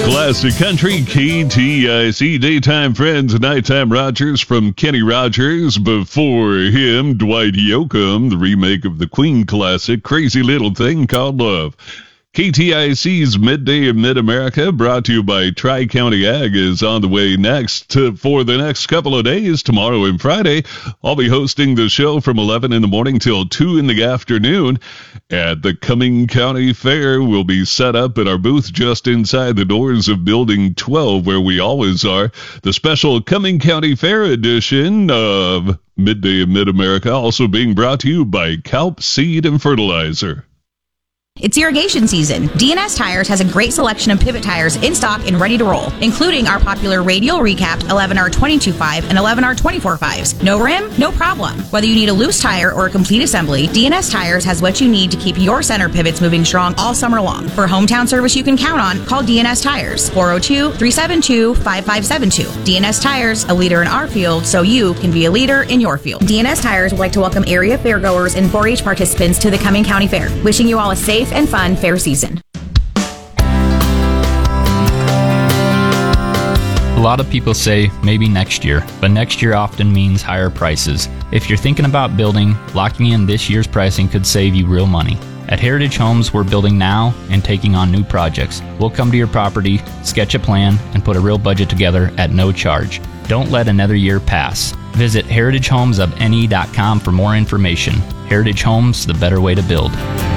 Classic Country, KTIC, Daytime Friends, Nighttime Rogers from Kenny Rogers. Before him, Dwight Yoakam, the remake of the Queen classic, Crazy Little Thing Called Love. KTIC's Midday in Mid-America, brought to you by Tri-County Ag, is on the way next. For the next couple of days, tomorrow and Friday, I'll be hosting the show from 11 in the morning till 2 in the afternoon at the Cumming County Fair. We'll be set up at our booth just inside the doors of Building 12, where we always are. The special Cumming County Fair edition of Midday in Mid-America also being brought to you by Kalp Seed and Fertilizer. It's irrigation season. DNS Tires has a great selection of pivot tires in stock and ready to roll, including our popular radial recapped 11R22.5 and 11R24.5s. No rim? No problem. Whether you need a loose tire or a complete assembly, DNS Tires has what you need to keep your center pivots moving strong all summer long. For hometown service you can count on, call DNS Tires, 402-372-5572. DNS Tires, a leader in our field, so you can be a leader in your field. DNS Tires would like to welcome area fairgoers and 4-H participants to the Cumming County Fair. Wishing you all a safe and fun fair season. A lot of people say maybe next year, but next year often means higher prices. If you're thinking about building, locking in this year's pricing could save you real money. At Heritage Homes, we're building now and taking on new projects. We'll come to your property, sketch a plan, and put a real budget together at no charge. Don't let another year pass. Visit heritagehomesofne.com for more information. Heritage Homes, the better way to build.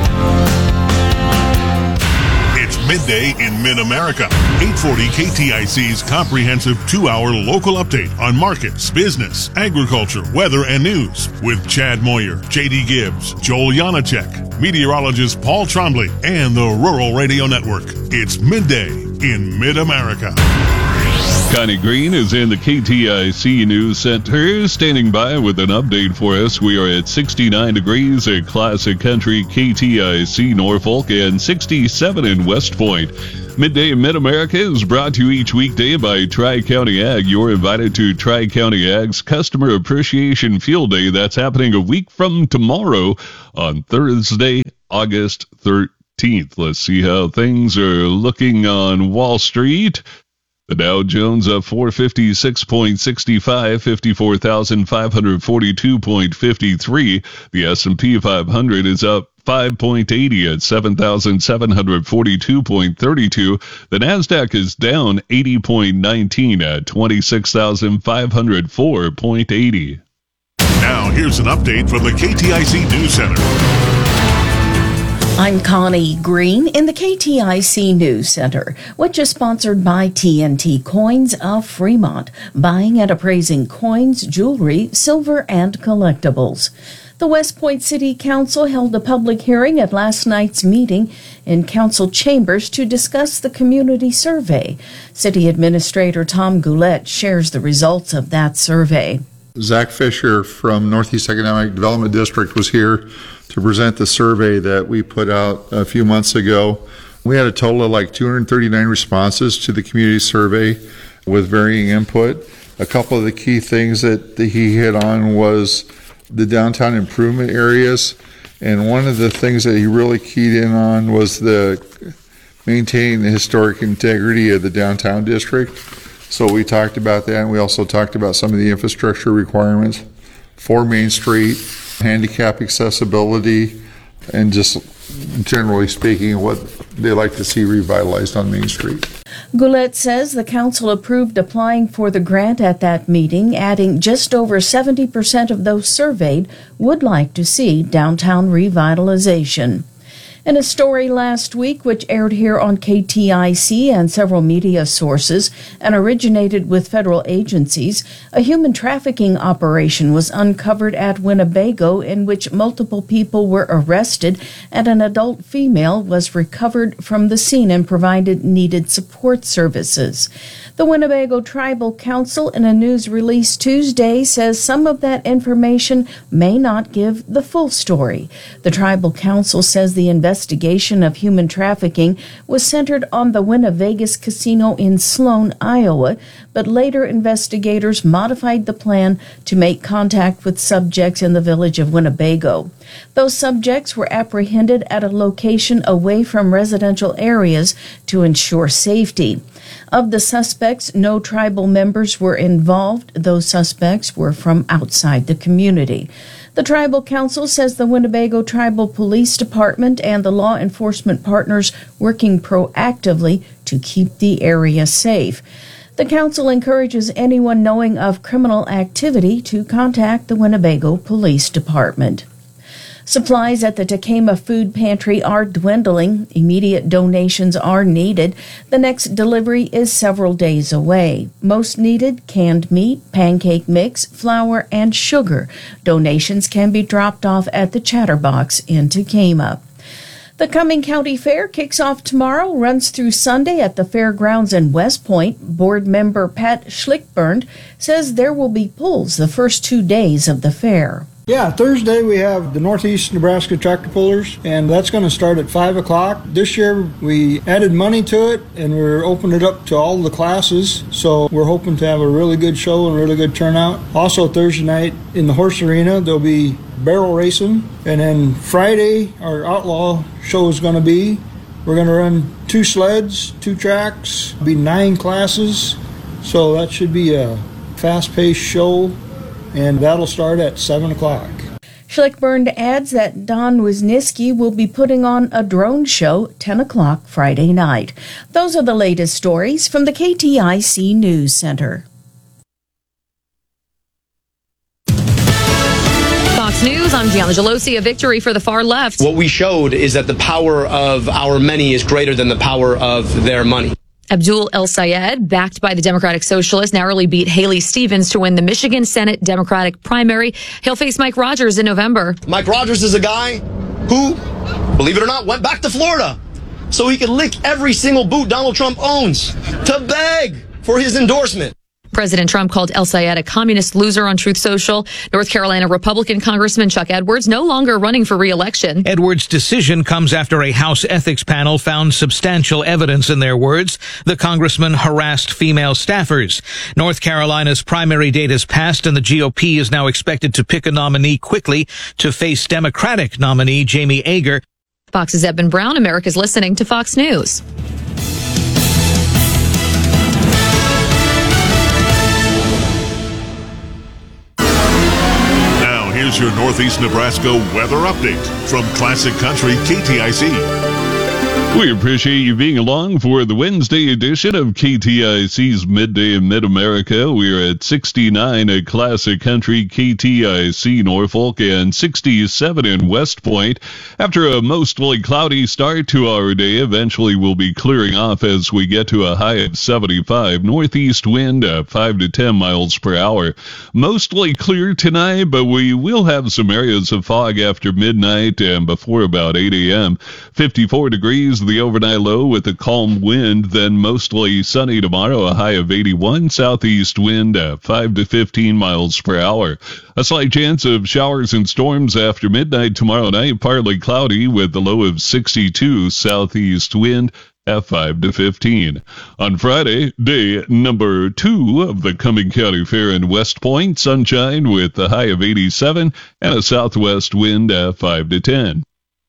Midday in Mid-America. 840 KTIC's comprehensive 2-hour local update on markets, business, agriculture, weather, and news with Chad Moyer, J.D. Gibbs, Joel Janacek, meteorologist Paul Trombley, and the Rural Radio Network. It's Midday in Mid-America. Connie Green is in the KTIC News Center, standing by with an update for us. We are at 69 degrees at Classic Country, KTIC Norfolk, and 67 in West Point. Midday in Mid-America is brought to you each weekday by Tri-County Ag. You're invited to Tri-County Ag's Customer Appreciation Field Day. That's happening a week from tomorrow on Thursday, August 13th. Let's see how things are looking on Wall Street. The Dow Jones up 456.65, 54,542.53. The S&P 500 is up 5.80 at 7,742.32. The NASDAQ is down 80.19 at 26,504.80. Now here's an update from the KTIC News Center. I'm Connie Green in the KTIC News Center, which is sponsored by TNT Coins of Fremont, buying and appraising coins, jewelry, silver, and collectibles. The West Point City Council held a public hearing at last night's meeting in council chambers to discuss the community survey. City Administrator Tom Goulet shares the results of that survey. Zach Fisher from Northeast Economic Development District was here to present the survey that we put out a few months ago. We had a total of like 239 responses to the community survey with varying input. A couple of the key things that he hit on was the downtown improvement areas, and one of the things that he really keyed in on was the maintaining the historic integrity of the downtown district. So we talked about that, and we also talked about some of the infrastructure requirements for Main Street, handicap accessibility, and just generally speaking what they like to see revitalized on Main Street. Goulet says the council approved applying for the grant at that meeting, adding just over 70% of those surveyed would like to see downtown revitalization. In a story last week, which aired here on KTIC and several media sources and originated with federal agencies, a human trafficking operation was uncovered at Winnebago in which multiple people were arrested and an adult female was recovered from the scene and provided needed support services. The Winnebago Tribal Council, in a news release Tuesday, says some of that information may not give the full story. The Tribal Council says the investigation investigation of human trafficking was centered on the Winnevegas Casino in Sloan, Iowa, but later investigators modified the plan to make contact with subjects in the village of Winnebago. Those subjects were apprehended at a location away from residential areas to ensure safety. Of the suspects, no tribal members were involved. Those suspects were from outside the community. The Tribal Council says the Winnebago Tribal Police Department and the law enforcement partners working proactively to keep the area safe. The council encourages anyone knowing of criminal activity to contact the Winnebago Police Department. Supplies at the Tekamah Food Pantry are dwindling. Immediate donations are needed. The next delivery is several days away. Most needed: canned meat, pancake mix, flour, and sugar. Donations can be dropped off at the Chatterbox in Tekamah. The Cumming County Fair kicks off tomorrow, runs through Sunday at the fairgrounds in West Point. Board member Pat Schlickburn says there will be pulls the first 2 days of the fair. Yeah, Thursday we have the Northeast Nebraska Tractor Pullers, and that's going to start at 5 o'clock. This year we added money to it, and we're opening it up to all the classes, so we're hoping to have a really good show and really good turnout. Also Thursday night in the horse arena there'll be barrel racing, and then Friday our outlaw show is going to be. We're going to run 2 sleds, 2 tracks, be 9 classes, so that should be a fast-paced show. And that'll start at 7 o'clock. Schlickburn adds that Don Wisniewski will be putting on a drone show 10 o'clock Friday night. Those are the latest stories from the KTIC News Center. Fox News, I'm Gianna Gelosi. A victory for the far left. What we showed is that the power of our many is greater than the power of their money. Abdul El-Sayed, backed by the Democratic Socialists, narrowly beat Haley Stevens to win the Michigan Senate Democratic primary. He'll face Mike Rogers in November. Mike Rogers is a guy who, believe it or not, went back to Florida so he could lick every single boot Donald Trump owns to beg for his endorsement. President Trump called El-Sayed a communist loser on Truth Social. North Carolina Republican Congressman Chuck Edwards no longer running for re-election. Edwards' decision comes after a House ethics panel found substantial evidence, in their words, the congressman harassed female staffers. North Carolina's primary date has passed, and the GOP is now expected to pick a nominee quickly to face Democratic nominee Jamie Ager. Fox's Eben Brown, America's listening to Fox News. Here's your Northeast Nebraska weather update from Classic Country KTIC. We appreciate you being along for the Wednesday edition of KTIC's Midday in Mid-America. We're at 69 at Classic Country KTIC Norfolk and 67 in West Point. After a mostly cloudy start to our day, eventually we'll be clearing off as we get to a high of 75. Northeast wind at 5 to 10 miles per hour. Mostly clear tonight, but we will have some areas of fog after midnight and before about 8 a.m. 54 degrees. The overnight low with a calm wind, then mostly sunny tomorrow, a high of 81, southeast wind at 5 to 15 miles per hour. A slight chance of showers and storms after midnight tomorrow night, partly cloudy with the low of 62, southeast wind at 5 to 15. On Friday, day number 2 of the Cumming County Fair in West Point, sunshine with a high of 87 and a southwest wind at 5 to 10.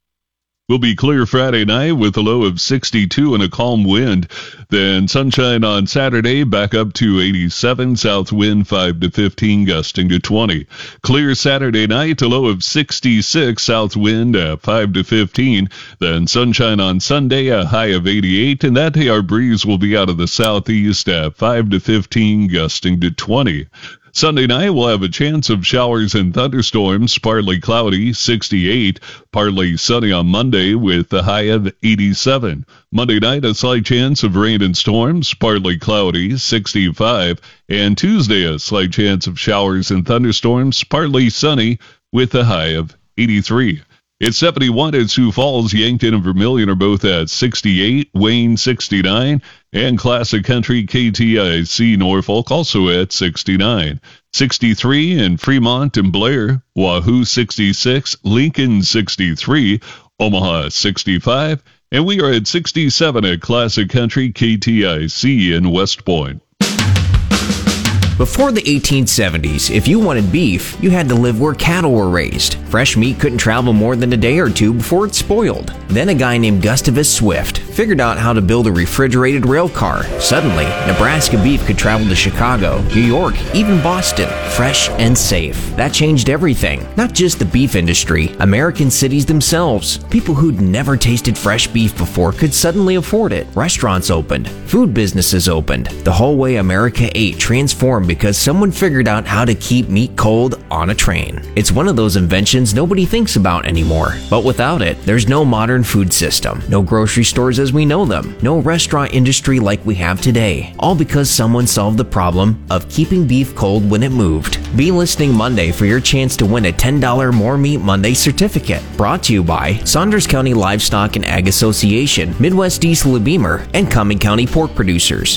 Will be clear Friday night with a low of 62 and a calm wind. Then sunshine on Saturday, back up to 87, south wind 5 to 15, gusting to 20. Clear Saturday night, a low of 66, south wind at 5 to 15. Then sunshine on Sunday, a high of 88, and that day our breeze will be out of the southeast at 5 to 15, gusting to 20. Sunday night, we'll have a chance of showers and thunderstorms, partly cloudy, 68, partly sunny on Monday with a high of 87. Monday night, a slight chance of rain and storms, partly cloudy, 65. And Tuesday, a slight chance of showers and thunderstorms, partly sunny with a high of 83. It's 71 at Sioux Falls. Yankton and Vermilion are both at 68, Wayne 69, and Classic Country KTIC Norfolk also at 69. 63 in Fremont and Blair, Wahoo 66, Lincoln 63, Omaha 65, and we are at 67 at Classic Country KTIC in West Point. Before the 1870s, if you wanted beef, you had to live where cattle were raised. Fresh meat couldn't travel more than a day or two before it spoiled. Then a guy named Gustavus Swift figured out how to build a refrigerated rail car. Suddenly, Nebraska beef could travel to Chicago, New York, even Boston, fresh and safe. That changed everything. Not just the beef industry, American cities themselves. People who'd never tasted fresh beef before could suddenly afford it. Restaurants opened. Food businesses opened. The whole way America ate transformed because someone figured out how to keep meat cold on a train. It's one of those inventions nobody thinks about anymore. But without it, there's no modern food system, no grocery stores as we know them, no restaurant industry like we have today. All because someone solved the problem of keeping beef cold when it moved. Be listening Monday for your chance to win a $10 More Meat Monday certificate. Brought to you by Saunders County Livestock and Ag Association, Midwest Diesel Beamer, and Cumming County Pork Producers.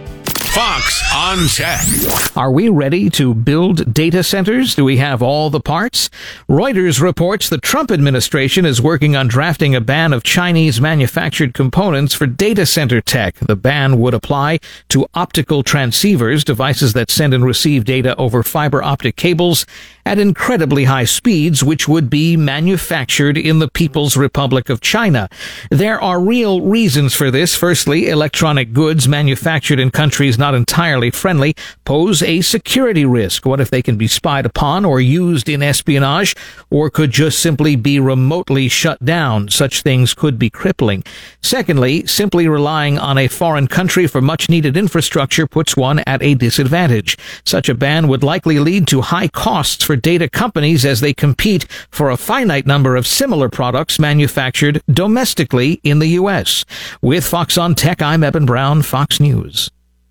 Fox on Tech. Are we ready to build data centers? Do we have all the parts? Reuters reports the Trump administration is working on drafting a ban of Chinese manufactured components for data center tech. The ban would apply to optical transceivers, devices that send and receive data over fiber optic cables at incredibly high speeds, which would be manufactured in the People's Republic of China. There are real reasons for this. Firstly, electronic goods manufactured in countries not entirely friendly pose a security risk. What if they can be spied upon or used in espionage, or could just simply be remotely shut down? Such things could be crippling. Secondly, simply relying on a foreign country for much-needed infrastructure puts one at a disadvantage. Such a ban would likely lead to high costs for data companies as they compete for a finite number of similar products manufactured domestically in the U.S. With Fox on Tech, I'm Eben Brown, Fox News.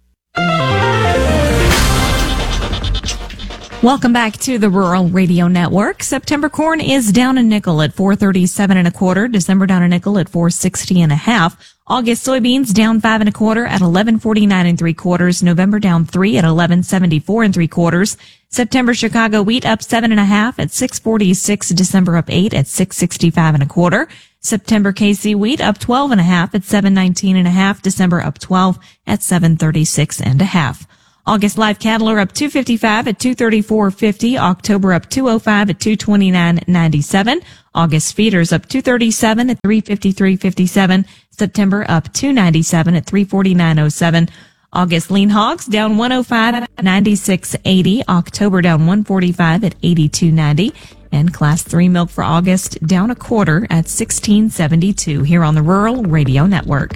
Welcome back to the Rural Radio Network. September corn is down a nickel at $4.37 1/4. December down a nickel at $4.60 1/2. August soybeans down 5 1/4 at $11.49 3/4. November down 3 at $11.74 3/4. September Chicago wheat up 7 1/2 at $6.46. December up 8 at $6.65 1/4. September KC wheat up 12 1/2 at $7.19 1/2. December up 12 at $7.36 1/2. August live cattle are up $2.55 at $234.50. October up $2.05 at $229.97. August feeders up $2.37 at $353.57. September up $2.97 at $349.07. August lean hogs down $105 at $96.80. October down $145 at $82.90. And Class 3 milk for August down 1/4 at $16.72 here on the Rural Radio Network.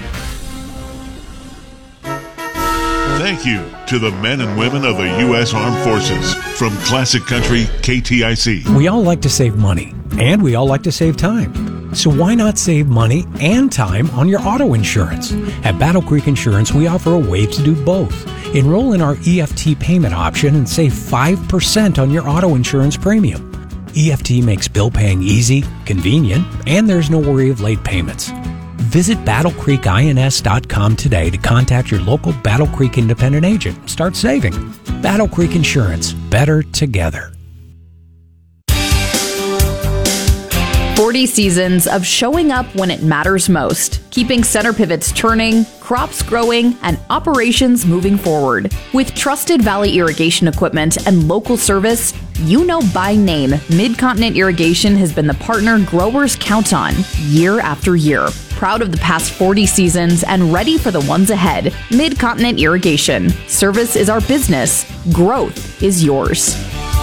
Thank you to the men and women of the U.S. Armed Forces. From Classic Country KTIC. We all like to save money, and we all like to save time. So why not save money and time on your auto insurance? At Battle Creek Insurance, we offer a way to do both. Enroll in our EFT payment option and save 5% on your auto insurance premium. EFT makes bill paying easy, convenient, and there's no worry of late payments. Visit BattleCreekINS.com today to contact your local Battle Creek independent agent. Start saving. Battle Creek Insurance. Better together. 40 seasons of showing up when it matters most, keeping center pivots turning, crops growing, and operations moving forward. With trusted Valley irrigation equipment and local service, you know by name, Mid-Continent Irrigation has been the partner growers count on year after year. Proud of the past 40 seasons and ready for the ones ahead. Mid-Continent Irrigation. Service is our business. Growth is yours.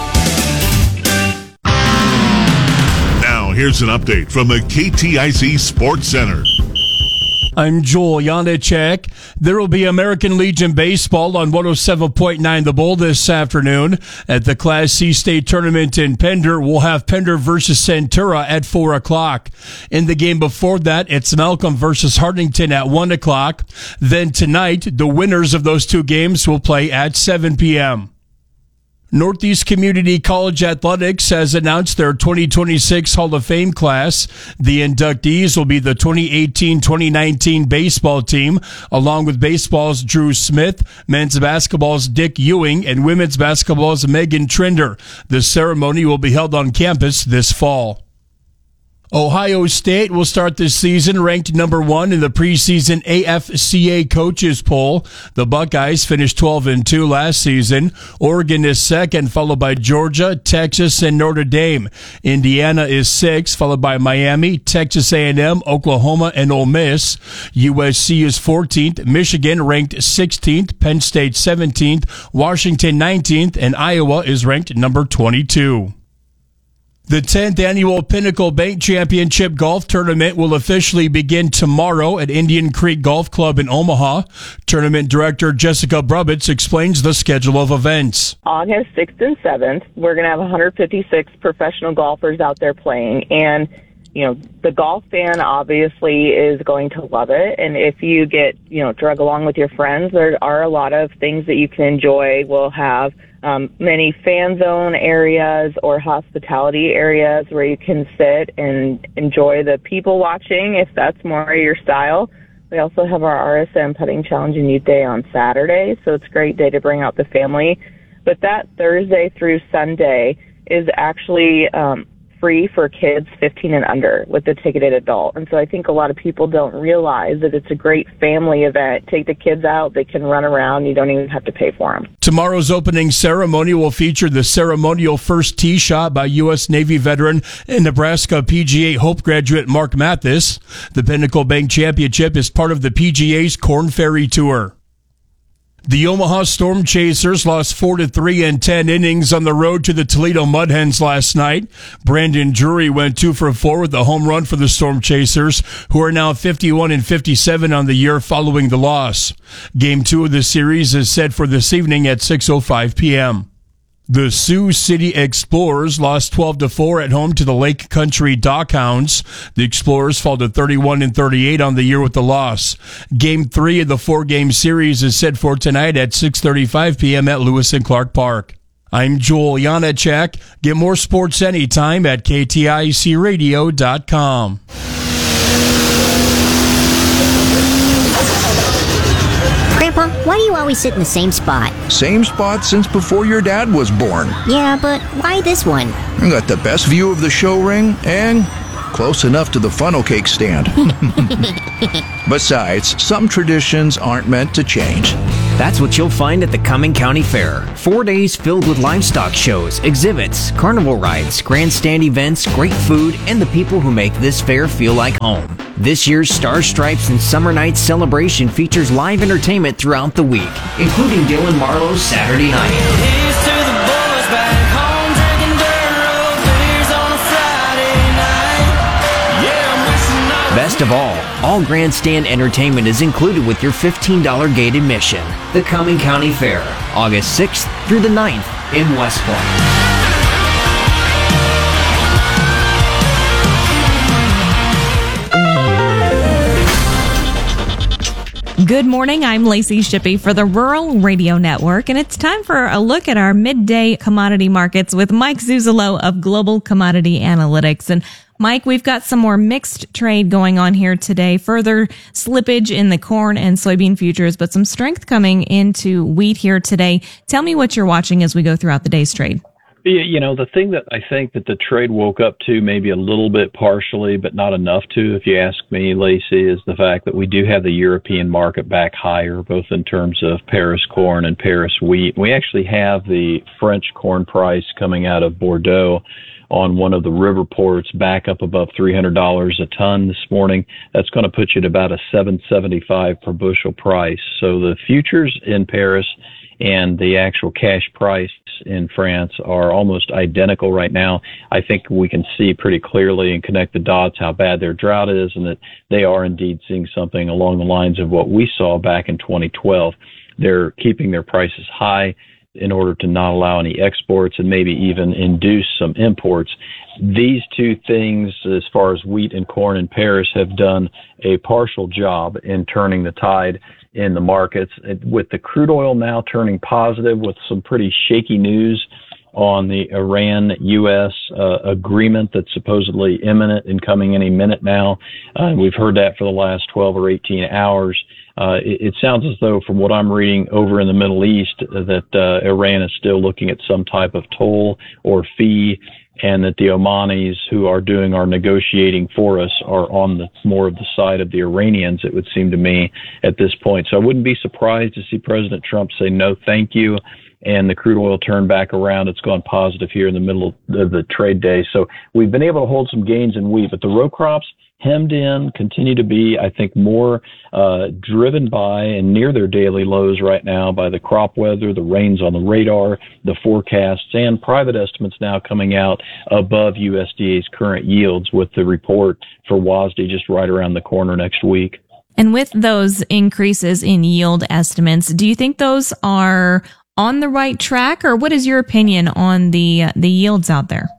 Now, here's an update from the KTIC Sports Center. I'm Joel Janacek. There will be American Legion Baseball on 107.9 The Bull this afternoon. At the Class C state tournament in Pender, we'll have Pender versus Centura at 4 o'clock. In the game before that, it's Malcolm versus Hartington at 1 o'clock. Then tonight, the winners of those two games will play at 7 p.m. Northeast Community College Athletics has announced their 2026 Hall of Fame class. The inductees will be the 2018-2019 baseball team, along with baseball's Drew Smith, men's basketball's Dick Ewing, and women's basketball's Megan Trinder. The ceremony will be held on campus this fall. Ohio State will start this season ranked number 1 in the preseason AFCA coaches poll. The Buckeyes finished 12-2 last season. Oregon is second, followed by Georgia, Texas, and Notre Dame. Indiana is 6th, followed by Miami, Texas A&M, Oklahoma, and Ole Miss. USC is 14th, Michigan ranked 16th, Penn State 17th, Washington 19th, and Iowa is ranked number 22. The 10th annual Pinnacle Bank Championship Golf Tournament will officially begin tomorrow at Indian Creek Golf Club in Omaha. Tournament Director Jessica Brubitz explains the schedule of events. August 6th and 7th, we're going to have 156 professional golfers out there playing. And, you know, the golf fan obviously is going to love it. And if you get, drug along with your friends, there are a lot of things that you can enjoy. We'll have many fan zone areas or hospitality areas where you can sit and enjoy the people watching if that's more your style. We also have our RSM Putting Challenge and Youth Day on Saturday, so it's a great day to bring out the family. But that Thursday through Sunday is actually free for kids 15 and under with the ticketed adult. And so I think a lot of people don't realize that it's a great family event. Take the kids out, they can run around, you don't even have to pay for them. Tomorrow's opening ceremony will feature the ceremonial first tee shot by U.S. Navy veteran and Nebraska PGA Hope graduate Mark Mathis. The Pinnacle Bank Championship is part of the PGA's Korn Ferry Tour. The Omaha Storm Chasers lost 4-3 in 10 innings on the road to the Toledo Mud Hens last night. Brandon Drury went 2 for 4 with a home run for the Storm Chasers, who are now 51-57 on the year following the loss. Game 2 of the series is set for this evening at 6:05 p.m. The Sioux City Explorers lost 12-4 at home to the Lake Country Dockhounds. The Explorers fall to 31-38 on the year with the loss. Game 3 of the 4-game series is set for tonight at 6:35 p.m. at Lewis and Clark Park. I'm Joel Janacek. Get more sports anytime at KTICradio.com. Grandpa, why do you always sit in the same spot? Same spot since before your dad was born. Yeah, but why this one? You got the best view of the show ring and close enough to the funnel cake stand. Besides, some traditions aren't meant to change. That's what you'll find at the Cumming County Fair. 4 days filled with livestock shows, exhibits, carnival rides, grandstand events, great food, and the people who make this fair feel like home. This year's Star Stripes and Summer Nights celebration features live entertainment throughout the week, including Dylan Marlowe's Saturday night. Best of all grandstand entertainment is included with your $15 gate admission. The Cumming County Fair, August 6th through the 9th in West Point. Good morning, I'm Lacey Shippey for the Rural Radio Network, and it's time for a look at our midday commodity markets with Mike Zuzolo of Global Commodity Analytics. And Mike, we've got some more mixed trade going on here today. Further slippage in the corn and soybean futures, but some strength coming into wheat here today. Tell me what you're watching as we go throughout the day's trade. You know, the thing that I think that the trade woke up to maybe a little bit partially, but not enough to, if you ask me, Lacey, is the fact that we do have the European market back higher, both in terms of Paris corn and Paris wheat. We actually have the French corn price coming out of Bordeaux on one of the river ports back up above $300 a ton this morning. That's going to put you at about a $7.75 per bushel price. So the futures in Paris and the actual cash price in France are almost identical right now. I think we can see pretty clearly and connect the dots how bad their drought is, and that they are indeed seeing something along the lines of what we saw back in 2012. They're keeping their prices high in order to not allow any exports and maybe even induce some imports. These two things, as far as wheat and corn in Paris, have done a partial job in turning the tide in the markets. With the crude oil now turning positive with some pretty shaky news on the Iran-U.S. Agreement that's supposedly imminent and coming any minute now. We've heard that for the last 12 or 18 hours. It sounds as though, from what I'm reading over in the Middle East, that Iran is still looking at some type of toll or fee, and that the Omanis who are doing our negotiating for us are on the more of the side of the Iranians, it would seem to me, at this point. So I wouldn't be surprised to see President Trump say no thank you, and the crude oil turn back around. It's gone positive here in the middle of the trade day. So we've been able to hold some gains in wheat, but the row crops hemmed in continue to be, I think, more driven by and near their daily lows right now by the crop weather, the rains on the radar, the forecasts, and private estimates now coming out above USDA's current yields, with the report for WASDE just right around the corner next week. And with those increases in yield estimates, do you think those are on the right track, or what is your opinion on the yields out there?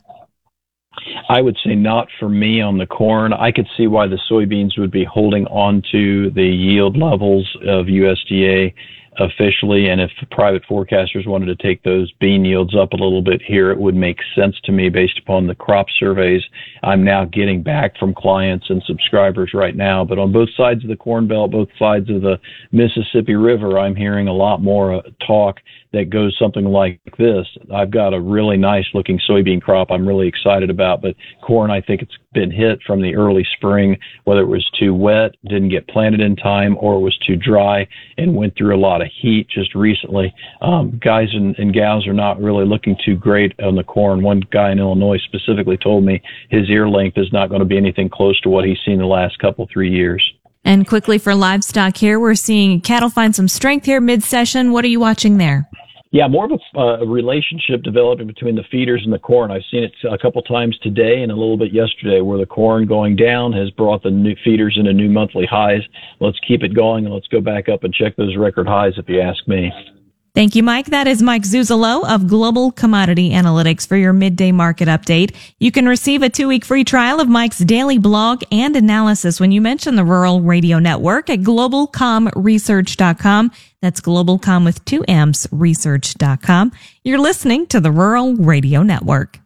I would say not for me on the corn. I could see why the soybeans would be holding on to the yield levels of USDA officially, and if private forecasters wanted to take those bean yields up a little bit here, it would make sense to me based upon the crop surveys I'm now getting back from clients and subscribers right now. But on both sides of the Corn Belt, both sides of the Mississippi River, I'm hearing a lot more talk that goes something like this. I've got a really nice looking soybean crop I'm really excited about, but corn, I think it's been hit from the early spring, whether it was too wet, didn't get planted in time, or it was too dry and went through a lot of heat just recently. Guys and gals are not really looking too great on the corn. One guy in Illinois specifically told me his ear length is not going to be anything close to what he's seen the last 3 years. And quickly for livestock here, we're seeing cattle find some strength here mid-session. What are you watching there? Yeah, more of a relationship developing between the feeders and the corn. I've seen it a couple times today and a little bit yesterday, where the corn going down has brought the new feeders into new monthly highs. Let's keep it going, and let's go back up and check those record highs, if you ask me. Thank you, Mike. That is Mike Zuzolo of Global Commodity Analytics for your midday market update. You can receive a 2-week free trial of Mike's daily blog and analysis when you mention the Rural Radio Network at globalcomresearch.com. That's globalcom with 2 M's research.com. You're listening to the Rural Radio Network.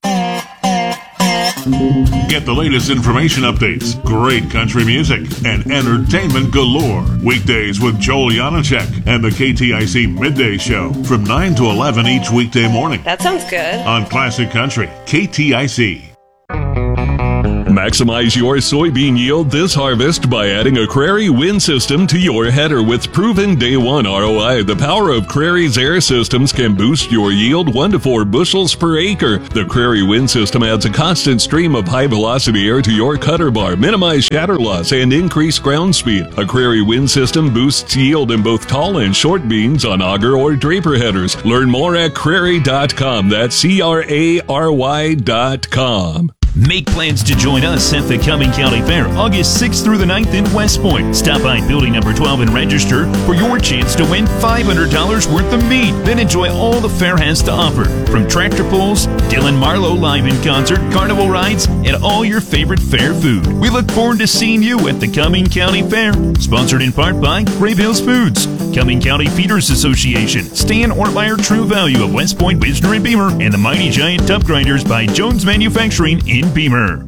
Get the latest information updates, great country music, and entertainment galore. Weekdays with Joel Janacek and the KTIC Midday Show from 9 to 11 each weekday morning. That sounds good. On Classic Country, KTIC. Maximize your soybean yield this harvest by adding a Crary wind system to your header with proven day one ROI. The power of Crary's air systems can boost your yield 1 to 4 bushels per acre. The Crary wind system adds a constant stream of high velocity air to your cutter bar, minimize shatter loss, and increase ground speed. A Crary wind system boosts yield in both tall and short beans on auger or draper headers. Learn more at Crary.com. That's CRARY.com. Make plans to join us at the Cumming County Fair, August 6th through the 9th in West Point. Stop by building number 12 and register for your chance to win $500 worth of meat. Then enjoy all the fair has to offer, from tractor pulls, Dylan Marlowe live in concert, carnival rides, and all your favorite fair food. We look forward to seeing you at the Cumming County Fair, sponsored in part by Brave Hills Foods, Cumming County Feeders Association, Stan Ortmeyer True Value of West Point, Wisner, and Beamer, and the Mighty Giant Tub Grinders by Jones Manufacturing in Beamer.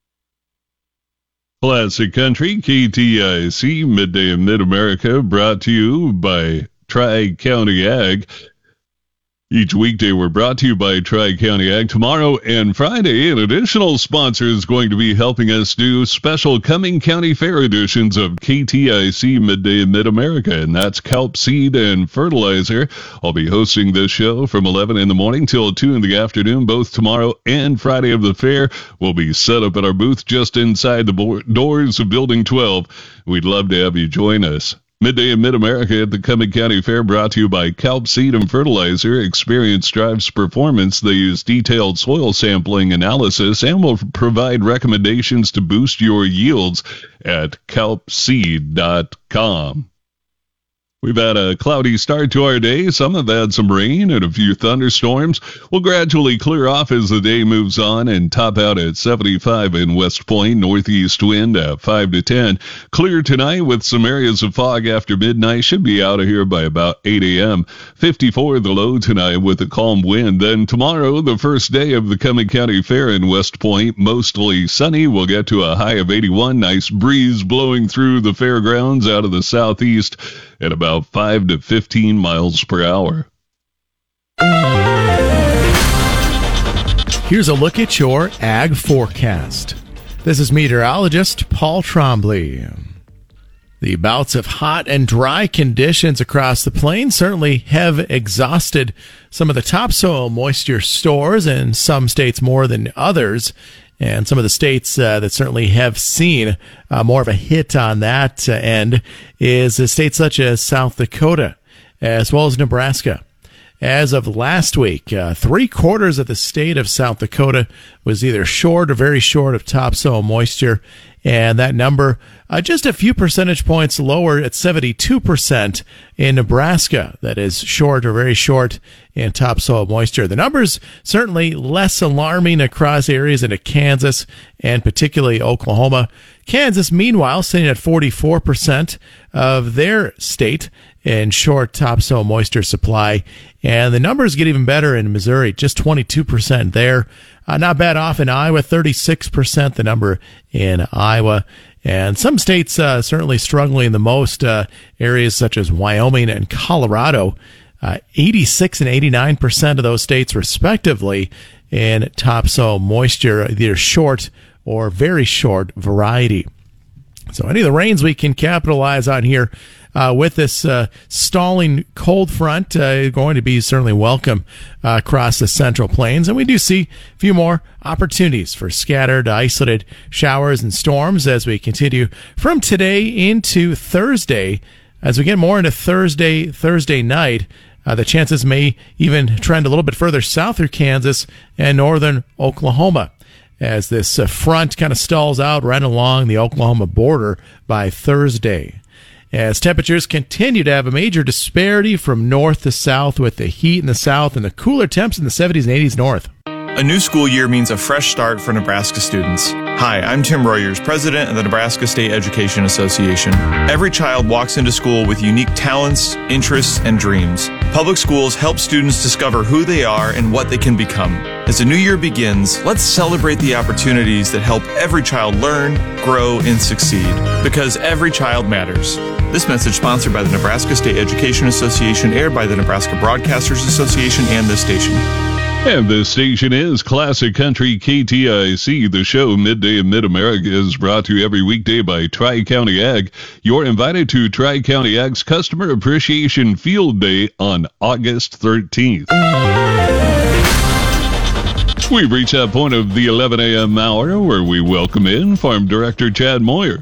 Classic Country, KTIC, Midday in Mid-America, brought to you by Tri-County Ag. Each weekday we're brought to you by Tri-County Ag. Tomorrow and Friday, an additional sponsor is going to be helping us do special Cumming County Fair editions of KTIC Midday in Mid-America, and that's Kelp Seed and Fertilizer. I'll be hosting this show from 11 in the morning till 2 in the afternoon, both tomorrow and Friday of the fair. We'll be set up at our booth just inside the doors of Building 12. We'd love to have you join us. Midday in Mid-America at the Cumming County Fair, brought to you by Kelp Seed and Fertilizer. Experience drives performance. They use detailed soil sampling analysis and will provide recommendations to boost your yields at kelpseed.com. We've had a cloudy start to our day. Some have had some rain and a few thunderstorms. We'll gradually clear off as the day moves on and top out at 75 in West Point. Northeast wind at 5 to 10. Clear tonight with some areas of fog after midnight. Should be out of here by about 8 a.m. 54 the low tonight with a calm wind. Then tomorrow, the first day of the Cumming County Fair in West Point, mostly sunny. We'll get to a high of 81. Nice breeze blowing through the fairgrounds out of the southeast at about 5 to 15 miles per hour. Here's a look at your ag forecast. This is meteorologist Paul Trombley. The bouts of hot and dry conditions across the plains certainly have exhausted some of the topsoil moisture stores in some states more than others. And some of the states that certainly have seen more of a hit on that end is states such as South Dakota, as well as Nebraska. As of last week, 3/4 of the state of South Dakota was either short or very short of topsoil moisture. And that number, just a few percentage points lower at 72% in Nebraska. That is short or very short in topsoil moisture. The numbers certainly less alarming across areas into Kansas and particularly Oklahoma. Kansas, meanwhile, sitting at 44% of their state in short topsoil moisture supply. And the numbers get even better in Missouri, just 22% there. Not bad off in Iowa, 36% the number in Iowa. And some states certainly struggling the most, areas such as Wyoming and Colorado, 86 and 89% of those states respectively in topsoil moisture, either short or very short variety. So any of the rains we can capitalize on here with this stalling cold front going to be certainly welcome across the Central Plains. And we do see a few more opportunities for scattered, isolated showers and storms as we continue from today into Thursday. As we get more into Thursday night, the chances may even trend a little bit further south through Kansas and northern Oklahoma, as this front kind of stalls out right along the Oklahoma border by Thursday. As temperatures continue to have a major disparity from north to south, with the heat in the south and the cooler temps in the 70s and 80s north. A new school year means a fresh start for Nebraska students. Hi, I'm Tim Royers, president of the Nebraska State Education Association. Every child walks into school with unique talents, interests, and dreams. Public schools help students discover who they are and what they can become. As the new year begins, let's celebrate the opportunities that help every child learn, grow, and succeed. Because every child matters. This message sponsored by the Nebraska State Education Association, aired by the Nebraska Broadcasters Association and this station. And this station is Classic Country KTIC. The show Midday in Mid-America is brought to you every weekday by Tri-County Ag. You're invited to Tri-County Ag's Customer Appreciation Field Day on August 13th. We've reached that point of the 11 a.m. hour where we welcome in Farm Director Chad Moyer.